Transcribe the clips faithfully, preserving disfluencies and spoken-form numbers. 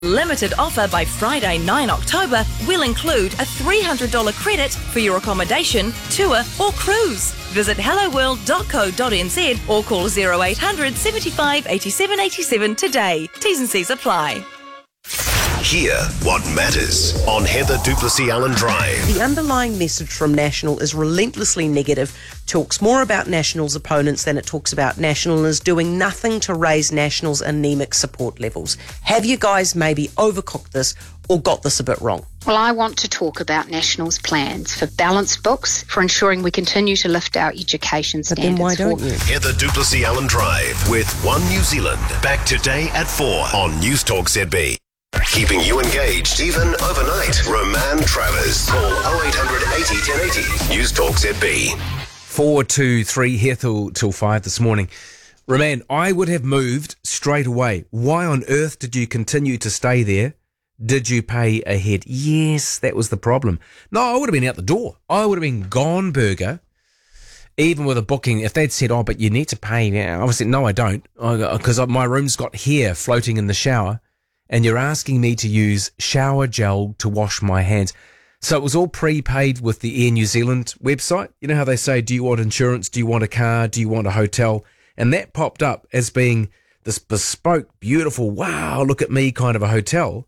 Limited offer by Friday, the ninth of October will include a three hundred dollars credit for your accommodation, tour or cruise. Visit hello world dot co dot n z or call zero eight hundred, seventy-five, eighty-seven, eighty-seven today. T's and C's apply. Hear what matters on Heather Duplessis Allen Drive. The underlying message from National is relentlessly negative, talks more about National's opponents than it talks about National, and is doing nothing to raise National's anemic support levels. Have you guys maybe overcooked this or got this a bit wrong? Well, I want to talk about National's plans for balanced books, for ensuring we continue to lift our education standards. But then why don't you? Heather Duplessis Allen Drive with One New Zealand. Back today at four on News Talk Z B. Keeping you engaged even overnight. Roman Travers. Call oh eight hundred eighty, ten eighty. News Talk Z B. Four, two, three, here till, till five this morning. Roman, I would have moved straight away. Why on earth did you continue to stay there? Did you pay ahead? Yes, that was the problem. No, I would have been out the door. I would have been gone, burger. Even with a booking, if they'd said, oh, but you need to pay. I would have said, no, I don't. Because my room's got hair floating in the shower. And you're asking me to use shower gel to wash my hands. So it was all prepaid with the Air New Zealand website. You know how they say, do you want insurance? Do you want a car? Do you want a hotel? And that popped up as being this bespoke, beautiful, wow, look at me kind of a hotel.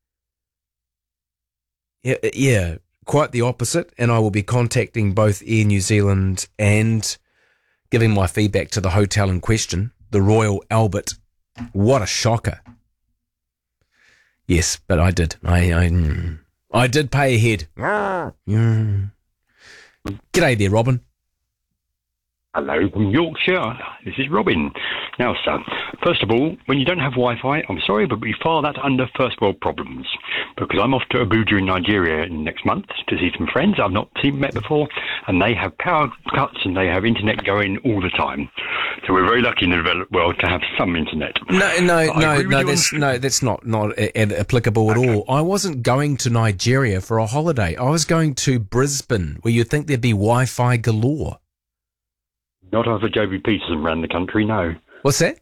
Yeah, yeah, quite the opposite. And I will be contacting both Air New Zealand and giving my feedback to the hotel in question, the Royal Albert. What a shocker. Yes, but I did. I I, I did pay ahead. Mm. G'day there, Robin. Hello from Yorkshire. This is Robin. Now, sir, first of all, when you don't have Wi-Fi, I'm sorry, but we file that under first world problems. Because I'm off to Abuja in Nigeria next month to see some friends I've not seen met before, and they have power cuts and they have internet going all the time. So we're very lucky in the developed world to have some internet. No, no, no, no, that's, no, that's not, not a- a- applicable at okay. all. I wasn't going to Nigeria for a holiday. I was going to Brisbane, where you'd think there'd be Wi-Fi galore. Not after Joby Peterson ran the country, no. What's that?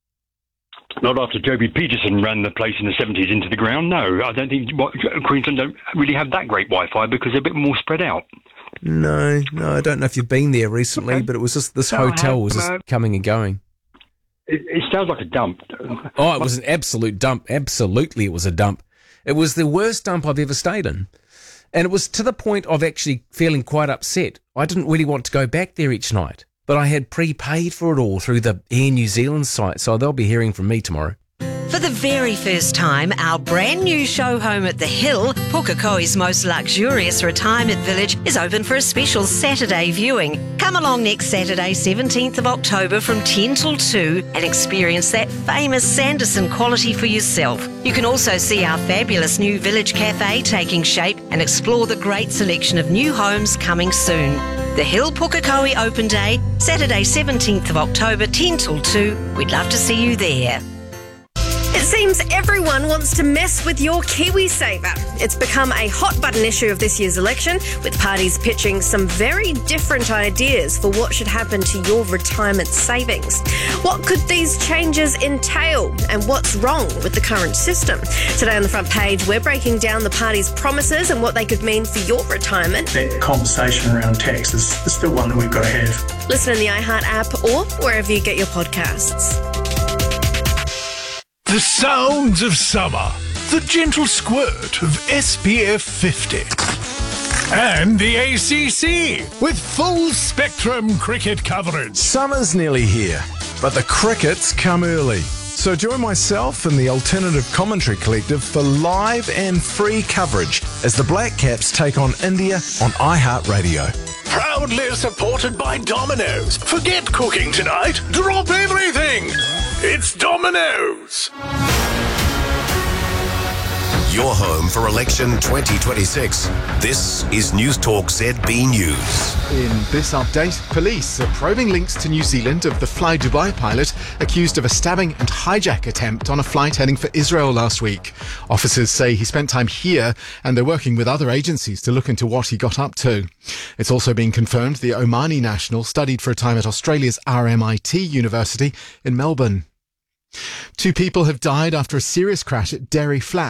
Not after Joby Peterson ran the place in the seventies into the ground, no. I don't think what, Queensland don't really have that great Wi-Fi because they're a bit more spread out. No, no, I don't know if you've been there recently, okay. but it was just this no, hotel was just uh, coming and going. It, it sounds like a dump. Oh, it was an absolute dump. Absolutely, it was a dump. It was the worst dump I've ever stayed in. And it was to the point of actually feeling quite upset. I didn't really want to go back there each night. But I had prepaid for it all through the Air New Zealand site, so they'll be hearing from me tomorrow. For the very first time, our brand new show home at the Hill, Pukekohe's most luxurious retirement village, is open for a special Saturday viewing. Come along next Saturday, seventeenth of October from ten till two and experience that famous Sanderson quality for yourself. You can also see our fabulous new village cafe taking shape and explore the great selection of new homes coming soon. The Hill Pukekohe Open Day, Saturday seventeenth of October, ten till two. We'd love to see you there. It seems everyone wants to mess with your KiwiSaver. It's become a hot button issue of this year's election, with parties pitching some very different ideas for what should happen to your retirement savings. What could these changes entail, and what's wrong with the current system? Today on the front page, we're breaking down the parties' promises and what they could mean for your retirement. That conversation around tax is, is still one that we've got to have. Listen in the iHeart app or wherever you get your podcasts. The sounds of summer, the gentle squirt of S P F fifty. And the A C C, with full spectrum cricket coverage. Summer's nearly here, but the crickets come early. So join myself and the Alternative Commentary Collective for live and free coverage as the Black Caps take on India on iHeartRadio. Proudly supported by Domino's. Forget cooking tonight. Drop everything. It's Domino's. Your home for election twenty twenty-six. This is News Talk Z B News. In this update, police are probing links to New Zealand of the Fly Dubai pilot accused of a stabbing and hijack attempt on a flight heading for Israel last week. Officers say he spent time here and they're working with other agencies to look into what he got up to. It's also been confirmed the Omani national studied for a time at Australia's R M I T University in Melbourne. Two people have died after a serious crash at Derry Flat.